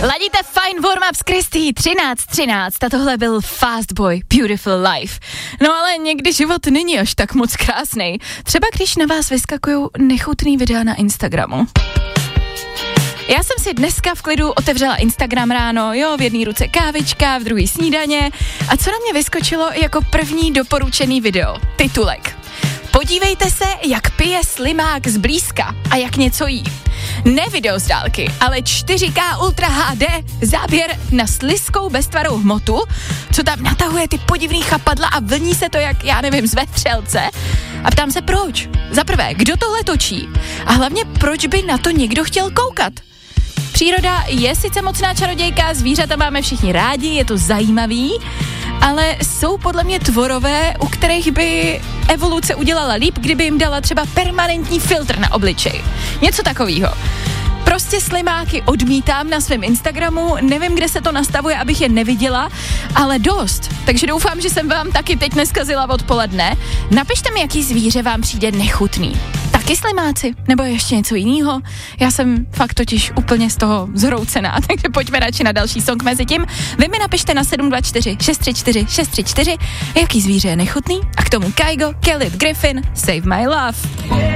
Ladíte Fine Warm-up s Kristý 13:13 a tohle byl Fast Boy Beautiful Life. No ale někdy život není až tak moc krásnej. Třeba když na vás vyskakují nechutný videa na Instagramu. Já jsem si dneska v klidu otevřela Instagram ráno, v jedné ruce kávička, v druhé snídaně a co na mě vyskočilo jako první doporučený video, titulek. Podívejte se, jak pije slimák zblízka a jak něco jí. Ne video z dálky, ale 4K Ultra HD záběr na slizkou beztvarou hmotu, co tam natahuje ty podivný chapadla a vlní se to jak, já nevím, z vetřelce. A ptám se proč. Za prvé, kdo tohle točí? A hlavně, proč by na to někdo chtěl koukat? Příroda je sice mocná čarodějka, zvířata máme všichni rádi, je to zajímavý, ale jsou podle mě tvorové, u kterých by evoluce udělala líp, kdyby jim dala třeba permanentní filtr na obličej. Něco takového. Prostě slimáky odmítám na svém Instagramu, nevím, kde se to nastavuje, abych je neviděla, ale dost. Takže doufám, že jsem vám taky teď neskazila odpoledne. Napište mi, jaký zvíře vám přijde nechutný. Taky slimáci? Nebo ještě něco jiného? Já jsem fakt totiž úplně z toho zhroucená, takže pojďme radši na další song mezi tím. Vy mi napište na 724 634 634, jaký zvíře je nechutný a k tomu Kygo, Kelly Griffin, Save My Love.